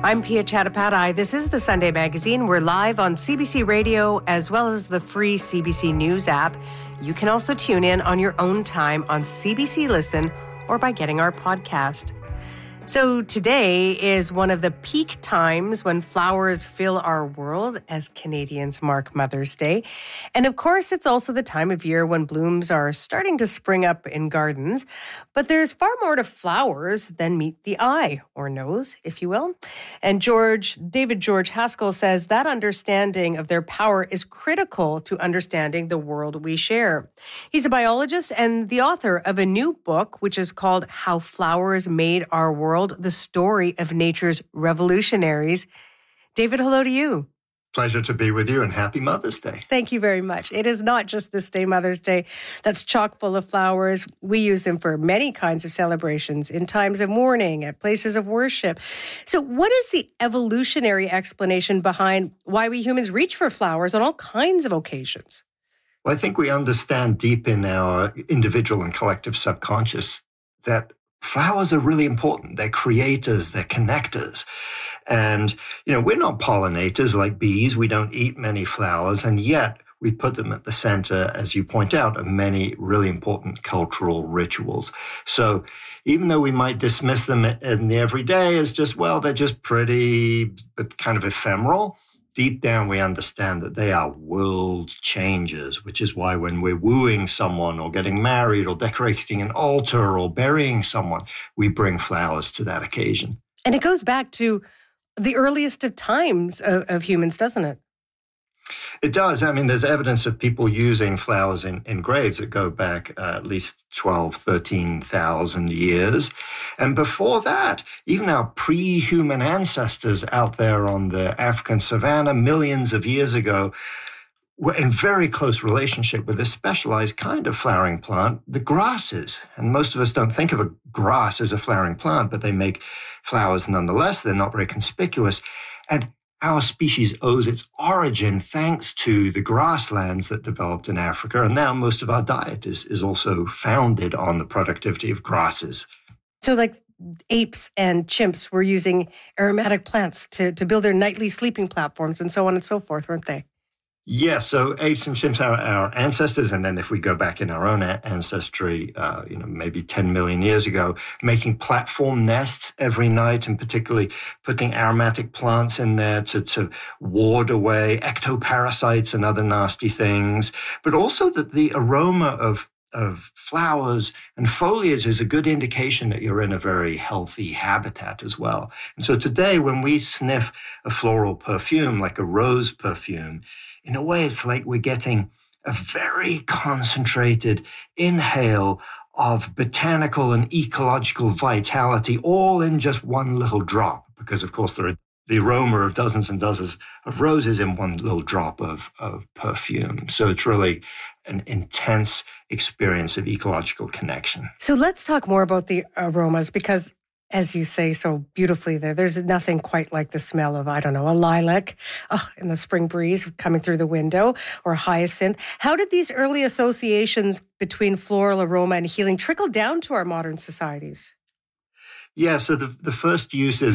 I'm Pia Chattopadhyay. This is the Sunday Magazine. We're live on CBC Radio as well as the free CBC News app. You can also tune in on your own time on CBC Listen or by getting our podcast. So today is one of the peak times when flowers fill our world as Canadians mark Mother's Day. And of course, it's also the time of year when blooms are starting to spring up in gardens. But there's far more to flowers than meet the eye, or nose, if you will. And David George Haskell says that understanding of their power is critical to understanding the world we share. He's a biologist and the author of a new book, which is called How Flowers Made Our World, the story of nature's revolutionaries. David, hello to you. Pleasure to be with you and happy Mother's Day. Thank you very much. It is not just this day, Mother's Day, that's chock full of flowers. We use them for many kinds of celebrations, in times of mourning, at places of worship. So what is the evolutionary explanation behind why we humans reach for flowers on all kinds of occasions? Well, I think we understand deep in our individual and collective subconscious that flowers are really important. They're creators, they're connectors. And, we're not pollinators like bees. We don't eat many flowers. And yet we put them at the center, as you point out, of many really important cultural rituals. So even though we might dismiss them in the everyday as just, they're just pretty, but kind of ephemeral, deep down we understand that they are world changers, which is why when we're wooing someone or getting married or decorating an altar or burying someone, we bring flowers to that occasion. And it goes back to the earliest of times of humans, doesn't it? It does. I mean, there's evidence of people using flowers in graves that go back at least 12, 13,000 years. And before that, even our pre-human ancestors out there on the African savanna millions of years ago were in very close relationship with a specialized kind of flowering plant, the grasses. And most of us don't think of a grass as a flowering plant, but they make flowers nonetheless. They're not very conspicuous. And our species owes its origin thanks to the grasslands that developed in Africa. And now most of our diet is also founded on the productivity of grasses. So like apes and chimps were using aromatic plants to build their nightly sleeping platforms and so on and so forth, weren't they? Yes, so apes and chimps are our ancestors, and then if we go back in our own ancestry, maybe 10 million years ago, making platform nests every night, and particularly putting aromatic plants in there to ward away ectoparasites and other nasty things, but also that the aroma of flowers and foliage is a good indication that you're in a very healthy habitat as well. And so today, when we sniff a floral perfume, like a rose perfume, in a way, it's like we're getting a very concentrated inhale of botanical and ecological vitality all in just one little drop, because, of course, there are the aroma of dozens and dozens of roses in one little drop of perfume. So it's really an intense experience of ecological connection. So let's talk more about the aromas, because as you say so beautifully there's nothing quite like the smell of, a lilac in the spring breeze coming through the window, or a hyacinth. How did these early associations between floral aroma and healing trickle down to our modern societies? Yeah, so the first uses